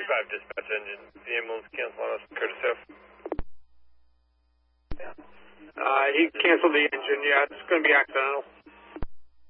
5 dispatch engine. The ambulance cancel on us, Curtis F. He canceled the engine, yeah, it's going to be accidental.